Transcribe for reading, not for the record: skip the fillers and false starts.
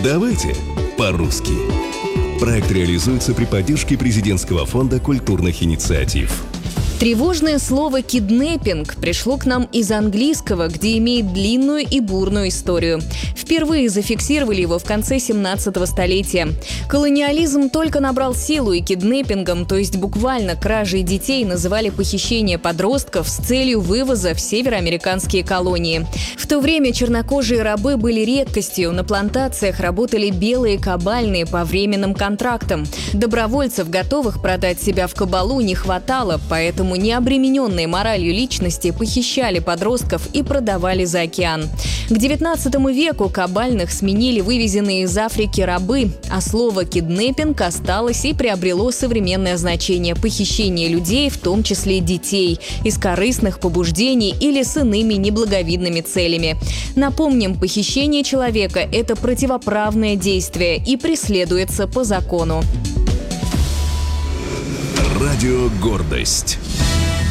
Давайте по-русски. Проект реализуется при поддержке Президентского фонда культурных инициатив. Тревожное слово «киднеппинг» пришло к нам из английского, где имеет длинную и бурную историю. Впервые зафиксировали его в конце 17-го столетия. Колониализм только набрал силу, и киднеппингом, то есть буквально кражей детей, называли похищение подростков с целью вывоза в североамериканские колонии. В то время чернокожие рабы были редкостью, на плантациях работали белые кабальные по временным контрактам. Добровольцев, готовых продать себя в кабалу, не хватало, поэтому необремененные моралью личности похищали подростков и продавали за океан. К XIX веку кабальных сменили вывезенные из Африки рабы, а слово «киднеппинг» осталось и приобрело современное значение – похищение людей, в том числе детей, из корыстных побуждений или с иными неблаговидными целями. Напомним, похищение человека – это противоправное действие и преследуется по закону. Радио «Гордость».